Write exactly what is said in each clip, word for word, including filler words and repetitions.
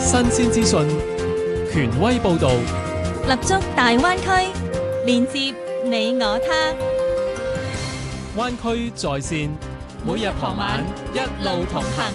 新鮮資訊，權威報導， 立足大灣區，連接你我他。 灣區在線，每日傍晚一路同行。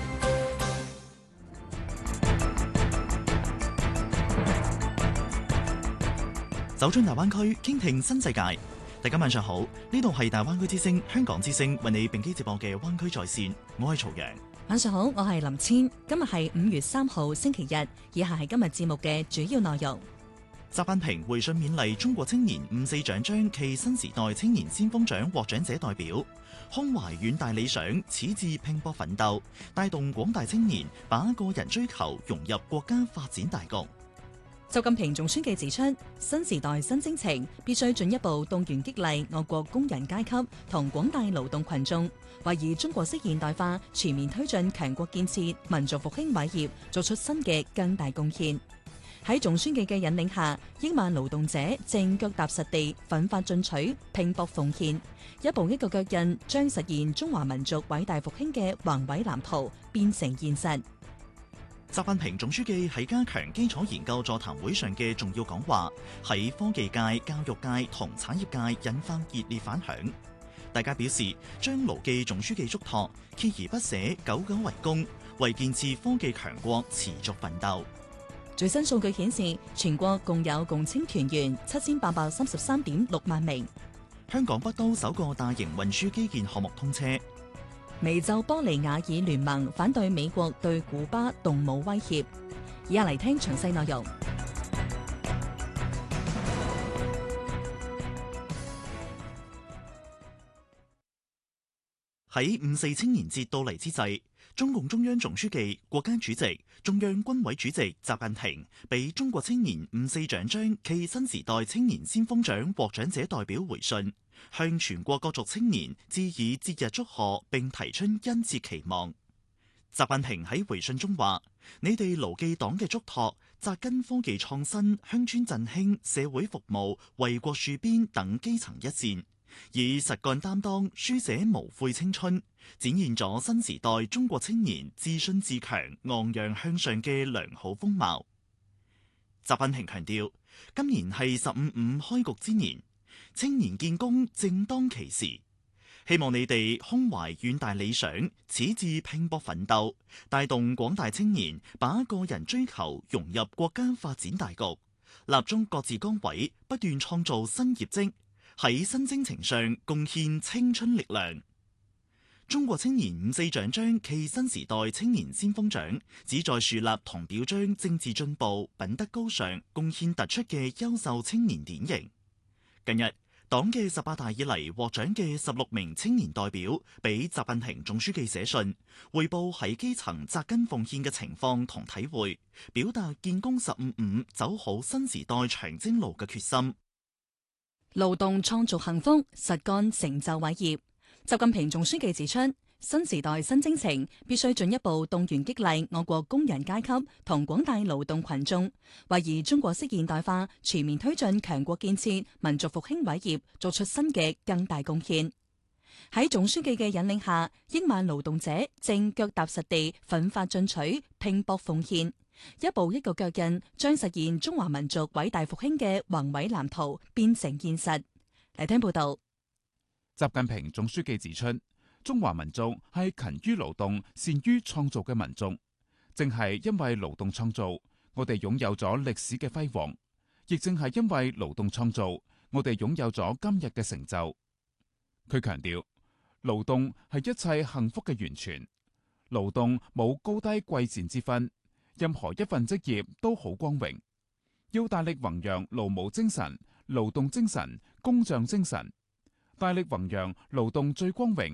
走進大灣區，傾聽新世界。大家晚上好，呢度係大灣區之聲、香港之聲為你並機直播嘅灣區在線，我係曹陽。 晚上好，我係林千。今日係五月三號星期日，以下係今日節目嘅主要內容。 習近平回信勉勵中國青年五四獎章暨新時代青年先鋒獎獲獎者代表，胸懷遠大理想，矢志拼搏奮鬥，帶動廣大青年把個人追求融入國家發展大局。 習近平總書記指出，新時代新征程必須進一步動員激勵我國工人階級同廣大勞動群眾，為以中國式現代化全面推進強國建設、民族復興偉業作出新嘅更大貢獻。喺總書記嘅引領下，億萬勞動者正腳踏實地奮發進取、拼搏奉獻，一步一個腳印，將實現中華民族偉大復興嘅宏偉藍圖變成現實。 習近平總書記喺加強基礎研究座談會上嘅重要講話，喺科技界、教育界同產業界引發熱烈反響。大家表示將牢記總書記囑託，鍥而不捨，久久為功，為建設科技強國持續奮鬥。 最新數據顯示，全國共有共青團員七千八百三十三點六萬名。 香港北都首個大型運輸基建項目通車。 美洲玻利瓦爾聯盟反對美國對古巴動武威脅。以下嚟聽詳細內容。 喺五四青年節到嚟之際，中共中央總書記、國家主席、中央軍委主席習近平俾中國青年五四獎章暨新時代青年先鋒獎獲獎者代表回信，向全國各族青年致以節日祝賀，並提出殷切期望。習近平喺回信中話：你哋牢記黨嘅囑託，紮根科技創新、鄉村振興、社會服務、為國戍邊等基層一線，以實幹擔當書寫無悔青春，展現咗新時代中國青年自信自強、昂揚向上嘅良好風貌。習近平強調，今年係十五五開局之年，青年建功正當其時，希望你哋胸懷遠大理想，矢志拼搏奮鬥，帶動廣大青年把個人追求融入國家發展大局，立中各自崗位，不斷創造新業績，喺新征程上貢獻青春力量。中國青年五四獎章暨新時代青年先鋒獎旨在樹立同表彰政治進步、品德高尚、貢獻突出嘅優秀青年典型。近日，黨嘅十八大以嚟獲獎嘅十六名青年代表，俾習近平總書記寫信，匯報喺基層紮根奉獻嘅情況同體會，表達建功十五五走好新時代長征路嘅決心。 勞動創造幸福，實幹成就偉業。習近平總書記指出，新時代新征程必須進一步動員激勵我國工人階級同廣大勞動群眾，為以中國式現代化全面推進強國建設、民族復興偉業作出新嘅更大貢獻。喺總書記嘅引領下，億萬勞動者正腳踏實地奮發進取、拼搏奉獻，一步一個腳印，將實現中華民族偉大復興嘅宏偉藍圖變成現實。嚟聽報道。 習近平總書記指出，中華民族係勤於勞動、善於創造嘅民族，正係因為勞動創造，我哋擁有咗歷史嘅輝煌，亦正係因為勞動創造，我哋擁有咗今日嘅成就。佢強調，勞動係一切幸福嘅源泉，勞動冇高低貴賤之分，任何一份職業都好光榮。要大力弘揚勞務精神、勞動精神、工匠精神，大力弘揚勞動最光榮、